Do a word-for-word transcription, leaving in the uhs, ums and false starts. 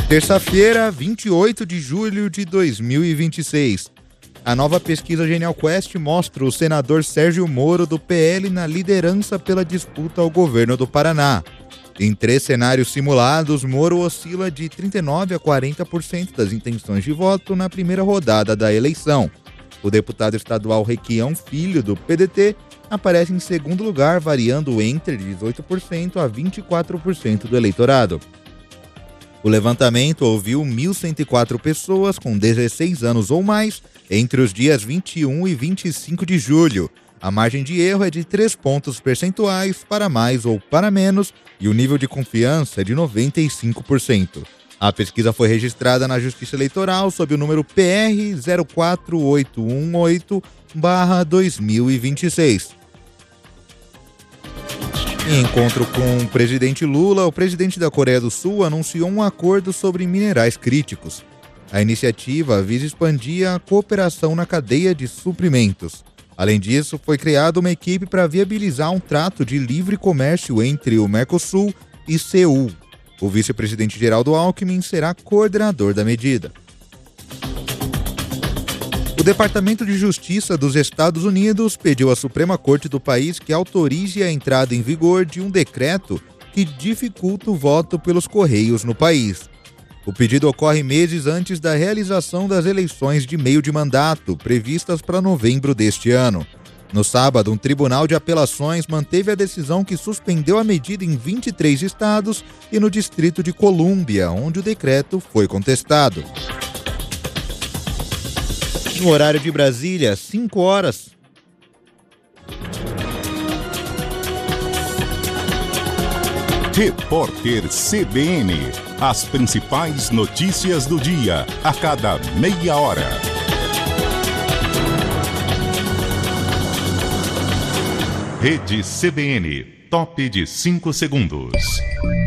Terça-feira, vinte e oito de julho de dois mil e vinte e seis. A nova pesquisa Genial Quest mostra o senador Sérgio Moro do P L na liderança pela disputa ao governo do Paraná. Em três cenários simulados, Moro oscila de trinta e nove por cento a quarenta por cento das intenções de voto na primeira rodada da eleição. O deputado estadual Requião Filho, do P D T, aparece em segundo lugar, variando entre dezoito por cento a vinte e quatro por cento do eleitorado. O levantamento ouviu mil cento e quatro pessoas com dezesseis anos ou mais entre os dias vinte e um e vinte e cinco de julho. A margem de erro é de três pontos percentuais para mais ou para menos e o nível de confiança é de noventa e cinco por cento. A pesquisa foi registrada na Justiça Eleitoral sob o número P R zero quatro oito um oito barra dois mil e vinte e seis. Em encontro com o presidente Lula, o presidente da Coreia do Sul anunciou um acordo sobre minerais críticos. A iniciativa visa expandir a cooperação na cadeia de suprimentos. Além disso, foi criada uma equipe para viabilizar um trato de livre comércio entre o Mercosul e Seul. O vice-presidente Geraldo Alckmin será coordenador da medida. O Departamento de Justiça dos Estados Unidos pediu à Suprema Corte do país que autorize a entrada em vigor de um decreto que dificulta o voto pelos correios no país. O pedido ocorre meses antes da realização das eleições de meio de mandato, previstas para novembro deste ano. No sábado, um tribunal de apelações manteve a decisão que suspendeu a medida em vinte e três estados e no Distrito de Colômbia, onde o decreto foi contestado. No horário de Brasília, cinco horas. Repórter C B N. As principais notícias do dia, a cada meia hora. Rede C B N, top de cinco segundos.